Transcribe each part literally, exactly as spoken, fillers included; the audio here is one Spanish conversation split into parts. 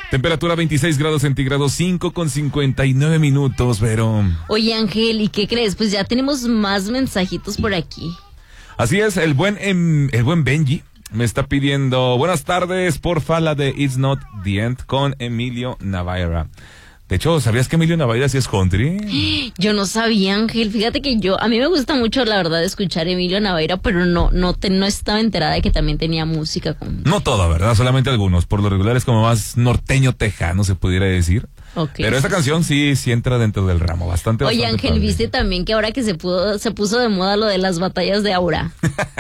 Temperatura veintiséis grados centígrados, cinco con cincuenta y nueve minutos, pero... Oye, Ángel, ¿y qué crees? Pues ya tenemos más mensajitos por aquí. Así es, el buen, em, el buen Benji me está pidiendo, buenas tardes, porfa, la de It's Not The End con Emilio Navaira. De hecho, ¿sabías que Emilio Navaira sí es country? Yo no sabía, Ángel. Fíjate que yo, a mí me gusta mucho, la verdad, escuchar Emilio Navaira, pero no, no, te, no estaba enterada de que también tenía música con... No todo, ¿verdad? Solamente algunos. Por lo regular es como más norteño tejano, se pudiera decir. Okay. Pero esta canción sí, sí entra dentro del ramo, bastante, Oye, bastante Ángel, padre. ¿viste también que ahora que se pudo, se puso de moda lo de las batallas de Aura?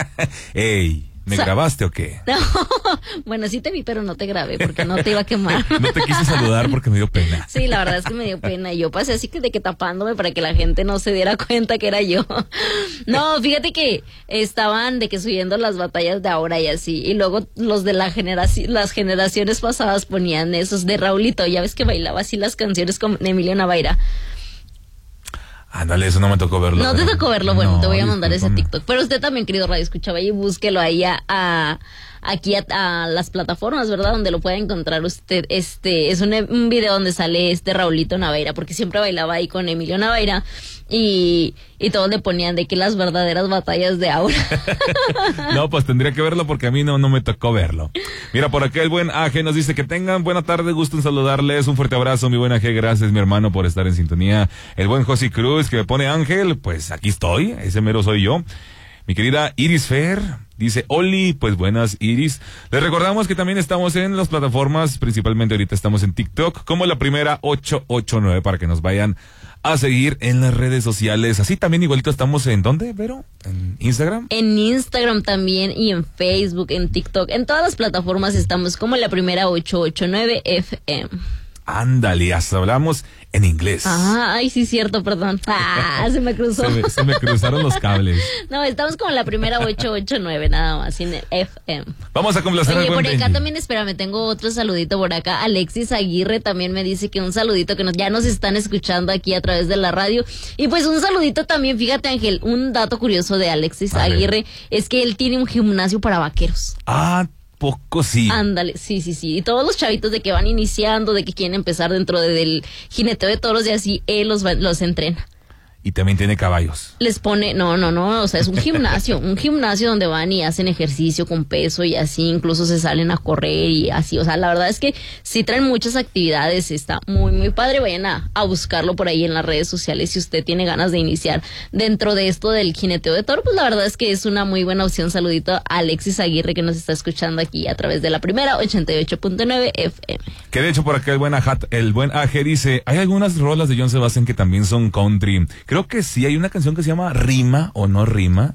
Ey, ¿me Sa- grabaste o qué? No, bueno, sí te vi, pero no te grabé porque no te iba a quemar. No te quise saludar porque me dio pena. Sí, la verdad es que me dio pena. Y yo pasé así que de que tapándome para que la gente no se diera cuenta que era yo. No, fíjate que estaban de que subiendo las batallas de ahora y así. Y luego los de la generación, las generaciones pasadas ponían esos de Raulito. Ya ves que bailaba así las canciones con Emilio Navaira. Ándale, eso no me tocó verlo. No te pero- tocó verlo, bueno, No, te voy a mandar ese discúlpame. TikTok. Pero usted también, querido Radio Escuchaba, y búsquelo ahí a, a- aquí a, a las plataformas, ¿verdad? Donde lo puede encontrar usted. Este es un, un video donde sale este Raulito Navaira, porque siempre bailaba ahí con Emilio Navaira y, y todos le ponían de que las verdaderas batallas de Aura. No, pues tendría que verlo porque a mí no, no me tocó verlo. Mira, por acá el buen Aje nos dice que tengan buena tarde, gusto en saludarles, un fuerte abrazo, mi buen Aje, gracias mi hermano por estar en sintonía. El buen José Cruz que me pone Ángel, pues aquí estoy, ese mero soy yo. Mi querida Iris Fer dice, Oli, pues buenas Iris. Les recordamos que también estamos en las plataformas, principalmente ahorita estamos en TikTok, como la primera ocho ocho nueve, para que nos vayan a seguir en las redes sociales. Así también igualito estamos en, ¿dónde, Vero? ¿En Instagram? En Instagram también y en Facebook, en TikTok, en todas las plataformas estamos como la primera ocho ocho nueve F M. Ándale, hasta hablamos en inglés. Ah, ay, sí, cierto, perdón. Ah, se me cruzó. Se me, se me cruzaron los cables. No, estamos como la primera ocho ocho nueve, nada más, sin el F M. Vamos a complacer Oye, al buen por acá Benji. también, espérame, tengo otro saludito por acá. Alexis Aguirre también me dice que un saludito, que nos, ya nos están escuchando aquí a través de la radio. Y pues un saludito también, fíjate, Ángel, un dato curioso de Alexis A ver. Aguirre es que él tiene un gimnasio para vaqueros. Ah, poco sí. Ándale, sí, sí, sí. Y todos los chavitos de que van iniciando, de que quieren empezar dentro de- del jineteo de toros y así, él los, va- los entrena. Y también tiene caballos. Les pone, no, no, no, o sea, es un gimnasio, un gimnasio donde van y hacen ejercicio con peso y así, incluso se salen a correr y así, o sea, la verdad es que sí traen muchas actividades, está muy, muy padre, vayan a, a buscarlo por ahí en las redes sociales si usted tiene ganas de iniciar dentro de esto del jineteo de toro, pues la verdad es que es una muy buena opción. Saludito a Alexis Aguirre que nos está escuchando aquí a través de la primera ochenta y ocho punto nueve F M. Que de hecho por acá el buen Ajat, el buen Aje dice, hay algunas rolas de John Sebastian que también son country. Creo que sí, hay una canción que se llama Rima o No Rima.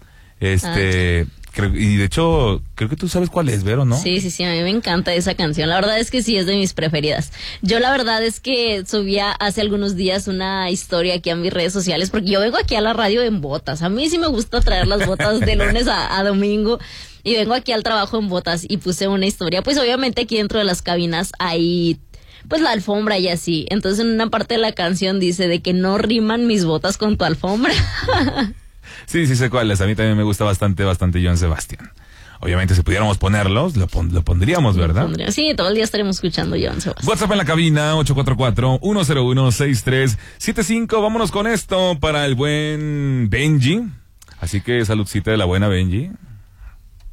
Este, creo, y de hecho, creo que tú sabes cuál es, Vero, ¿no? Sí, sí, sí, a mí me encanta esa canción. La verdad es que sí, es de mis preferidas. Yo la verdad es que subía hace algunos días una historia aquí a mis redes sociales, porque yo vengo aquí a la radio en botas. A mí sí me gusta traer las botas de lunes a, a domingo. Y vengo aquí al trabajo en botas y puse una historia. Pues obviamente aquí dentro de las cabinas hay pues la alfombra y así. Entonces en una parte de la canción dice de que no riman mis botas con tu alfombra. Sí, sí sé cuál es. A mí también me gusta bastante, bastante John Sebastian. Obviamente si pudiéramos ponerlos, lo, pon- lo pondríamos, ¿verdad? Pondría- Sí, todo el día estaremos escuchando Joan Sebastián. WhatsApp en la cabina, ocho cuatro cuatro, uno cero uno, seis tres siete cinco. Vámonos con esto para el buen Benji. Así que saludcita de la buena Benji.